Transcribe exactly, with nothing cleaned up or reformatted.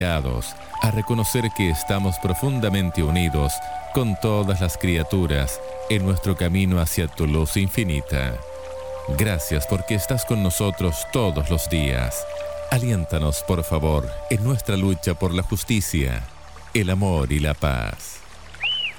a reconocer que estamos profundamente unidos con todas las criaturas en nuestro camino hacia tu luz infinita. Gracias porque estás con nosotros todos los días. Aliéntanos, por favor, en nuestra lucha por la justicia, el amor y la paz.